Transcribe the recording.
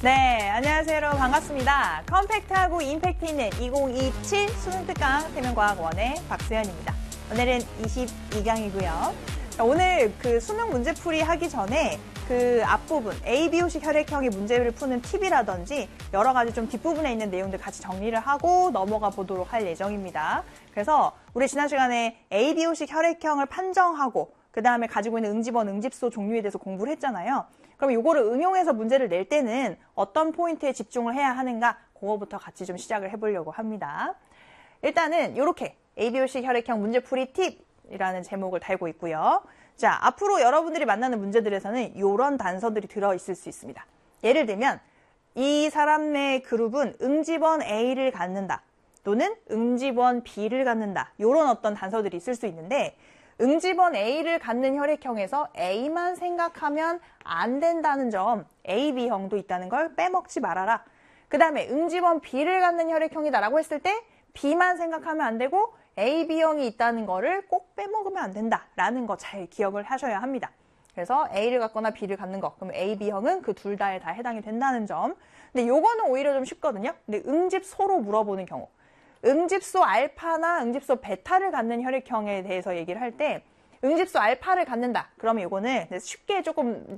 네, 안녕하세요 여러분 반갑습니다. 컴팩트하고 임팩트 있는 2027 수능특강 태명과학원의 박수연입니다. 오늘은 22강이고요. 오늘 그 수능 문제풀이 하기 전에 그 앞부분 ABO식 혈액형의 문제를 푸는 팁이라든지 여러 가지 좀 뒷부분에 있는 내용들 같이 정리를 하고 넘어가 보도록 할 예정입니다. 그래서 우리 지난 시간에 ABO식 혈액형을 판정하고 그 다음에 가지고 있는 응집원, 응집소 종류에 대해서 공부를 했잖아요. 그럼 이거를 응용해서 문제를 낼 때는 어떤 포인트에 집중을 해야 하는가 그거부터 같이 좀 시작을 해보려고 합니다. 일단은 이렇게 ABO식 혈액형 문제풀이 팁이라는 제목을 달고 있고요. 자, 앞으로 여러분들이 만나는 문제들에서는 이런 단서들이 들어있을 수 있습니다. 예를 들면 이 사람의 그룹은 응집원 A를 갖는다 또는 응집원 B를 갖는다 이런 어떤 단서들이 있을 수 있는데 응집원 A를 갖는 혈액형에서 A만 생각하면 안 된다는 점, AB형도 있다는 걸 빼먹지 말아라. 그 다음에 응집원 B를 갖는 혈액형이다라고 했을 때 B만 생각하면 안 되고 AB형이 있다는 거를 꼭 빼먹으면 안 된다라는 거 잘 기억을 하셔야 합니다. 그래서 A를 갖거나 B를 갖는 거, 그럼 AB형은 그 둘 다에 다 해당이 된다는 점. 근데 요거는 오히려 좀 쉽거든요. 근데 응집소로 물어보는 경우. 응집소 알파나 응집소 베타를 갖는 혈액형에 대해서 얘기를 할 때 응집소 알파를 갖는다. 그러면 이거는 쉽게 조금